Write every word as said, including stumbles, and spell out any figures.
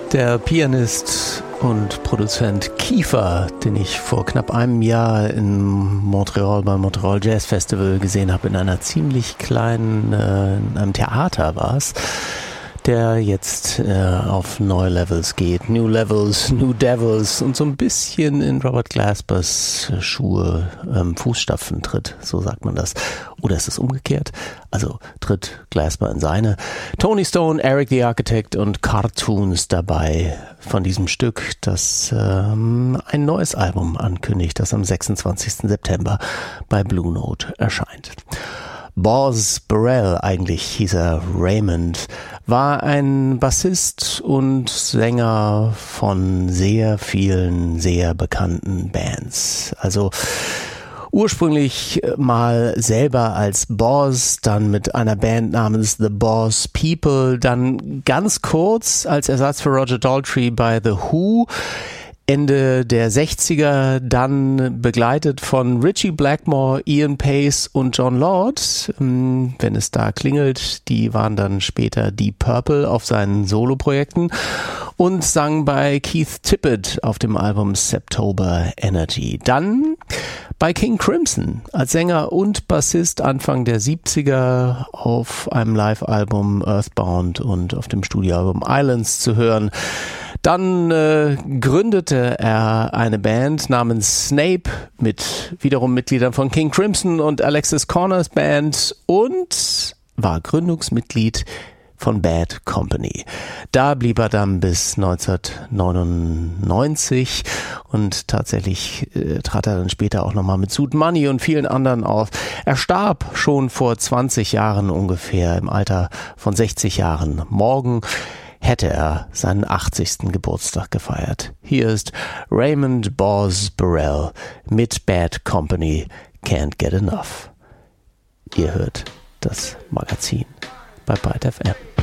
Der Pianist und Produzent Kiefer, den ich vor knapp einem Jahr in Montreal beim Montreal Jazz Festival gesehen habe, in einer ziemlich kleinen, äh, in einem Theater war es, der jetzt äh, auf neue Levels geht. New Levels, New Devils und so ein bisschen in Robert Glaspers Schuhe, ähm, Fußstapfen tritt, so sagt man das. Oder ist es umgekehrt? Also tritt Glasper in seine. Tony Stone, Eric the Architect und Cartoons dabei von diesem Stück, das ähm, ein neues Album ankündigt, das am sechsundzwanzigsten September bei Blue Note erscheint. Boz Burrell, eigentlich hieß er Raymond, war ein Bassist und Sänger von sehr vielen, sehr bekannten Bands. Also ursprünglich mal selber als Boz, dann mit einer Band namens The Boz People, dann ganz kurz als Ersatz für Roger Daltrey bei The Who, Ende der sechziger, dann begleitet von Ritchie Blackmore, Ian Pace und John Lord. Wenn es da klingelt, die waren dann später Deep Purple auf seinen Soloprojekten und sang bei Keith Tippett auf dem Album Septober Energy. Dann bei King Crimson als Sänger und Bassist Anfang der siebziger auf einem Live-Album Earthbound und auf dem Studioalbum Islands zu hören. Dann äh, gründete er eine Band namens Snape mit wiederum Mitgliedern von King Crimson und Alexis Corners Band und war Gründungsmitglied von Bad Company. Da blieb er dann bis neunzehnhundertneunundneunzig und tatsächlich äh, trat er dann später auch nochmal mit Suit Money und vielen anderen auf. Er starb schon vor zwanzig Jahren ungefähr, im Alter von sechzig Jahren. Morgen hätte er seinen achtzigsten Geburtstag gefeiert. Hier ist Raymond Boz Burrell mit Bad Company, Can't Get Enough. Ihr hört das Magazin bei Byte F M.